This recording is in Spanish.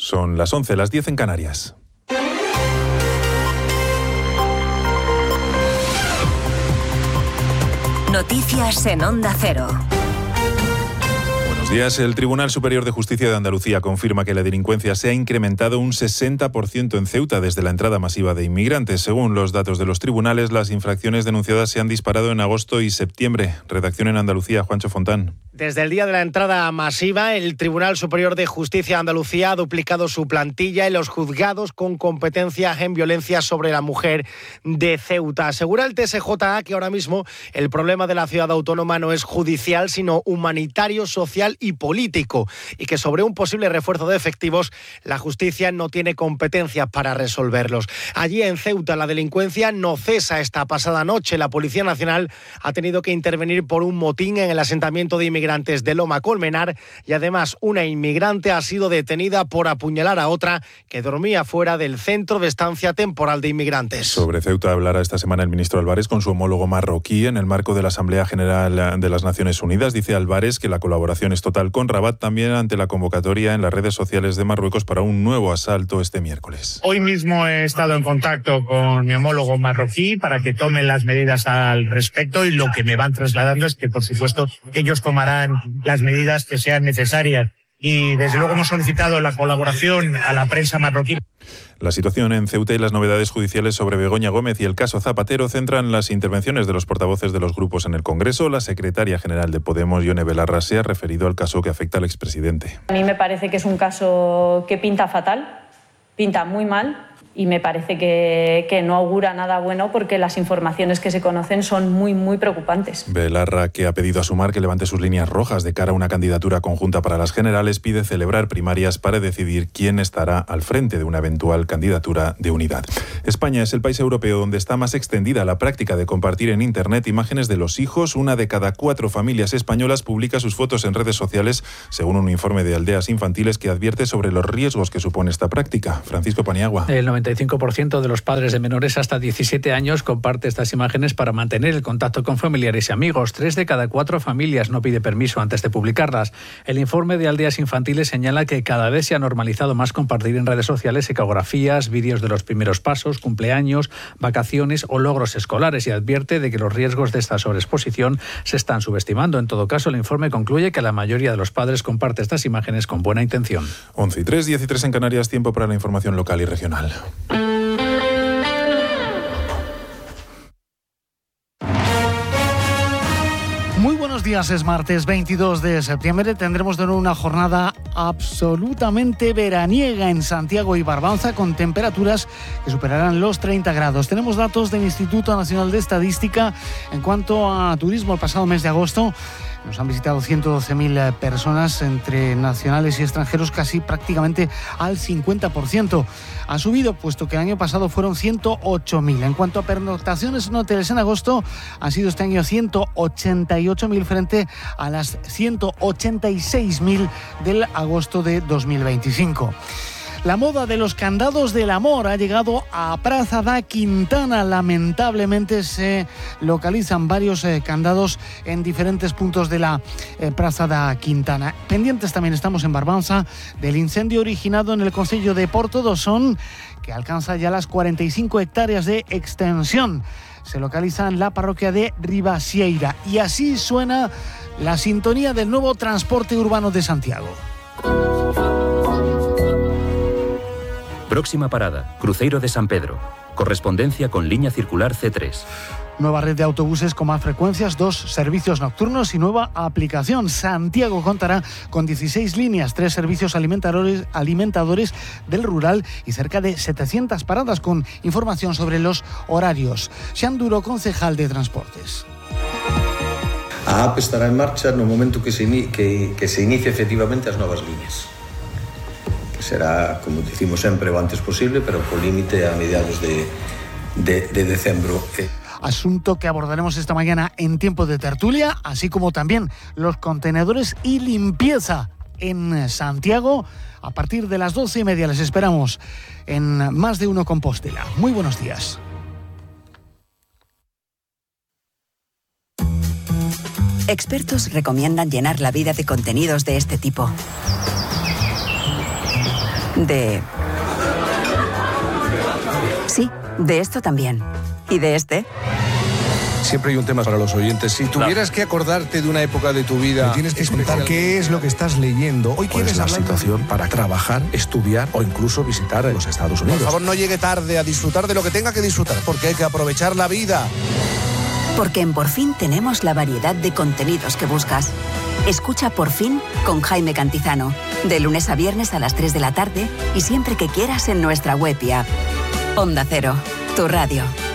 Son las 11, las 10 en Canarias. Noticias en Onda Cero. Buenos días. El Tribunal Superior de Justicia de Andalucía confirma que la delincuencia se ha incrementado un 60% en Ceuta desde la entrada masiva de inmigrantes. Según los datos de los tribunales, las infracciones denunciadas se han disparado en agosto y septiembre. Redacción en Andalucía, Juancho Fontán. Desde el día de la entrada masiva, el Tribunal Superior de Justicia de Andalucía ha duplicado su plantilla en los juzgados con competencia en violencia sobre la mujer de Ceuta. Asegura el TSJA que ahora mismo el problema de la ciudad autónoma no es judicial, sino humanitario, social y político, y que sobre un posible refuerzo de efectivos, la justicia no tiene competencias para resolverlos. Allí en Ceuta la delincuencia no cesa. Esta pasada noche la Policía Nacional ha tenido que intervenir por un motín en el asentamiento de inmigrantes de Loma Colmenar, y además una inmigrante ha sido detenida por apuñalar a otra que dormía fuera del centro de estancia temporal de inmigrantes. Sobre Ceuta hablará esta semana el ministro Álvarez con su homólogo marroquí en el marco de la Asamblea General de las Naciones Unidas. Dice Álvarez que la colaboración es total con Rabat, también ante la convocatoria en las redes sociales de Marruecos para un nuevo asalto este miércoles. Hoy mismo he estado en contacto con mi homólogo marroquí para que tomen las medidas al respecto, y lo que me van trasladando es que, por supuesto, ellos tomarán las medidas que sean necesarias. Y desde luego hemos solicitado la colaboración a la prensa marroquí. La situación en Ceuta y las novedades judiciales sobre Begoña Gómez y el caso Zapatero centran las intervenciones de los portavoces de los grupos en el Congreso. La secretaria general de Podemos, Ione Belarra, se ha referido al caso que afecta al expresidente. A mí me parece que es un caso que pinta fatal, pinta muy mal. Y me parece que no augura nada bueno, porque las informaciones que se conocen son muy, muy preocupantes. Belarra, que ha pedido a Sumar que levante sus líneas rojas de cara a una candidatura conjunta para las generales, pide celebrar primarias para decidir quién estará al frente de una eventual candidatura de unidad. España es el país europeo donde está más extendida la práctica de compartir en Internet imágenes de los hijos. 1 de cada 4 familias españolas publica sus fotos en redes sociales, según un informe de Aldeas Infantiles que advierte sobre los riesgos que supone esta práctica. Francisco Paniagua. El 95% de los padres de menores hasta 17 años comparte estas imágenes para mantener el contacto con familiares y amigos. 3 de cada 4 familias no pide permiso antes de publicarlas. El informe de Aldeas Infantiles señala que cada vez se ha normalizado más compartir en redes sociales ecografías, vídeos de los primeros pasos, cumpleaños, vacaciones o logros escolares, y advierte de que los riesgos de esta sobreexposición se están subestimando. En todo caso, el informe concluye que la mayoría de los padres comparte estas imágenes con buena intención. 11:03, 10:03 en Canarias, tiempo para la información local y regional. Muy buenos días, es martes 22 de septiembre. Tendremos de nuevo una jornada absolutamente veraniega en Santiago y Barbanza, con temperaturas que superarán los 30 grados. Tenemos datos del Instituto Nacional de Estadística en cuanto a turismo. El pasado mes de agosto nos han visitado 112.000 personas, entre nacionales y extranjeros, casi prácticamente al 50%. Ha subido, puesto que el año pasado fueron 108.000. En cuanto a pernoctaciones en hoteles en agosto, han sido este año 188.000 frente a las 186.000 del agosto de 2025. La moda de los candados del amor ha llegado a Praza da Quintana. Lamentablemente se localizan varios candados en diferentes puntos de la Praza da Quintana. Pendientes también estamos en Barbanza del incendio originado en el concello de Porto do Son, que alcanza ya las 45 hectáreas de extensión. Se localiza en la parroquia de Ribasieira. Y así suena la sintonía del nuevo transporte urbano de Santiago. Próxima parada, Cruzeiro de San Pedro. Correspondencia con línea circular C3. Nueva red de autobuses con más frecuencias, 2 servicios nocturnos y nueva aplicación. Santiago contará con 16 líneas, 3 servicios alimentadores del rural y cerca de 700 paradas, con información sobre los horarios. Xan Duro, concejal de Transportes. A AP estará en marcha no momento que se inicie efectivamente as novas líneas. Que será, como dicimos sempre, o antes posible, pero con límite a mediados de decembro. Asunto que abordaremos esta mañana en tiempo de tertulia, así como también los contenedores y limpieza en Santiago. A partir de las 12:30 les esperamos en Más de Uno Compostela. Muy buenos días. Expertos recomiendan llenar la vida de contenidos de este tipo. Sí, de esto también. ¿Y de este? Siempre hay un tema para los oyentes. Si tuvieras que acordarte de una época de tu vida... Me tienes que explicar qué es lo que estás leyendo. Hoy quieres la situación para trabajar, estudiar o incluso visitar los Estados Unidos. Por favor, no llegue tarde a disfrutar de lo que tenga que disfrutar, porque hay que aprovechar la vida. Porque en Por Fin tenemos la variedad de contenidos que buscas. Escucha Por Fin con Jaime Cantizano. De lunes a viernes a las 3 de la tarde y siempre que quieras en nuestra web y app. Onda Cero, tu radio.